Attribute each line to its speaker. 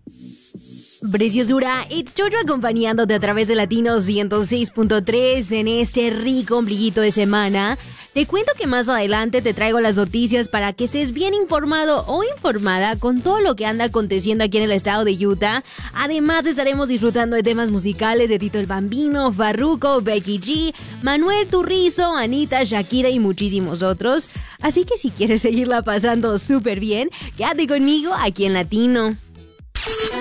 Speaker 1: Preciosura, it's Jojo acompañándote a través de Latino 106.3 en este rico ombliguito de semana. Te cuento que más adelante te traigo las noticias para que estés bien informado o informada con todo lo que anda aconteciendo aquí en el estado de Utah. Además estaremos disfrutando de temas musicales de Tito el Bambino, Farruko, Becky G, Manuel Turizo, Anita, Shakira y muchísimos otros. Así que si quieres seguirla pasando súper bien, quédate conmigo aquí en Latino.